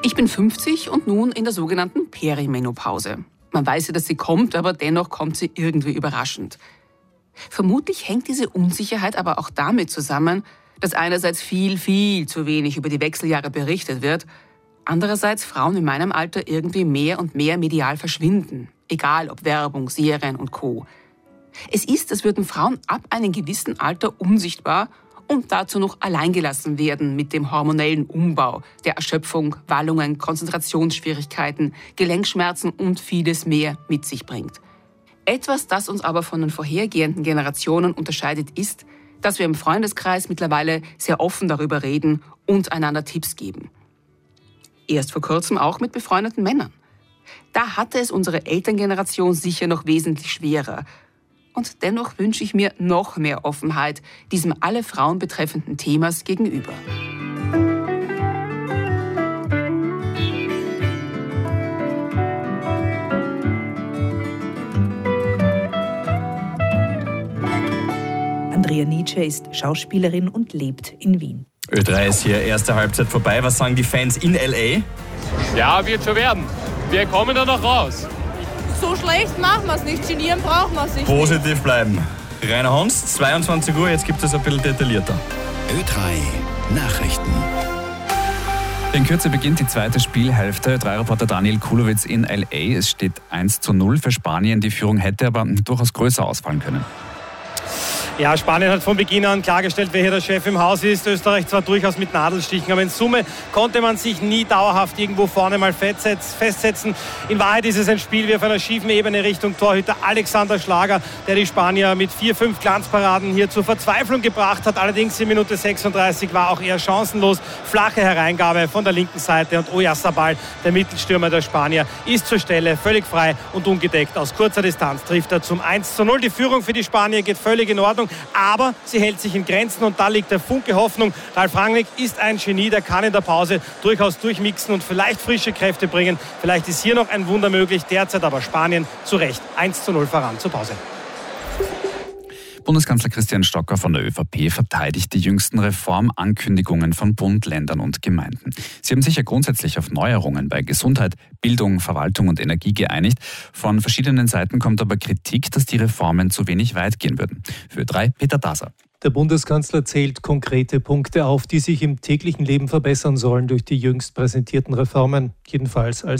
Ich bin 50 und nun in der sogenannten Perimenopause. Man weiß ja, dass sie kommt, aber dennoch kommt sie irgendwie überraschend. Vermutlich hängt diese Unsicherheit aber auch damit zusammen, dass einerseits viel zu wenig über die Wechseljahre berichtet wird, andererseits Frauen in meinem Alter irgendwie mehr und mehr medial verschwinden, egal ob Werbung, Serien und Co. Es ist, als würden Frauen ab einem gewissen Alter unsichtbar und dazu noch alleingelassen werden mit dem hormonellen Umbau, der Erschöpfung, Wallungen, Konzentrationsschwierigkeiten, Gelenkschmerzen und vieles mehr mit sich bringt. Etwas, das uns aber von den vorhergehenden Generationen unterscheidet, ist, dass wir im Freundeskreis mittlerweile sehr offen darüber reden und einander Tipps geben. Erst vor kurzem auch mit befreundeten Männern. Da hatte es unsere Elterngeneration sicher noch wesentlich schwerer. Und dennoch wünsche ich mir noch mehr Offenheit diesem alle Frauen betreffenden Themas gegenüber. Andrea Nietzsche ist Schauspielerin und lebt in Wien. Ö3 ist hier, erste Halbzeit vorbei. Was sagen die Fans in L.A.? Ja, wird schon werden. Wir kommen da noch raus. So schlecht machen wir es nicht. Genieren brauchen wir sich Positiv nicht. Bleiben. Rainer Honst, 22 Uhr, jetzt gibt es ein bisschen detaillierter. Ö3 Nachrichten. In Kürze beginnt die zweite Spielhälfte. Ö3-Reporter Daniel Kulowitz in L.A. Es steht 1:0 für Spanien. Die Führung hätte aber durchaus größer ausfallen können. Ja, Spanien hat von Beginn an klargestellt, wer hier der Chef im Haus ist. Österreich zwar durchaus mit Nadelstichen, aber in Summe konnte man sich nie dauerhaft irgendwo vorne mal festsetzen. In Wahrheit ist es ein Spiel wie auf einer schiefen Ebene Richtung Torhüter Alexander Schlager, der die Spanier mit 4-5 Glanzparaden hier zur Verzweiflung gebracht hat. Allerdings in Minute 36 war auch eher chancenlos. Flache Hereingabe von der linken Seite und Oyarzabal, der Mittelstürmer der Spanier, ist zur Stelle völlig frei und ungedeckt. Aus kurzer Distanz trifft er zum 1:0. Die Führung für die Spanier geht völlig in Ordnung. Aber sie hält sich in Grenzen und da liegt der Funke Hoffnung. Ralf Rangnick ist ein Genie, der kann in der Pause durchaus durchmixen und vielleicht frische Kräfte bringen. Vielleicht ist hier noch ein Wunder möglich. Derzeit aber Spanien zu Recht 1:0 voran zur Pause. Bundeskanzler Christian Stocker von der ÖVP verteidigt die jüngsten Reformankündigungen von Bund, Ländern und Gemeinden. Sie haben sich ja grundsätzlich auf Neuerungen bei Gesundheit, Bildung, Verwaltung und Energie geeinigt. Von verschiedenen Seiten kommt aber Kritik, dass die Reformen zu wenig weit gehen würden. Für Ö3 Peter Daser. Der Bundeskanzler zählt konkrete Punkte auf, die sich im täglichen Leben verbessern sollen durch die jüngst präsentierten Reformen. Jedenfalls als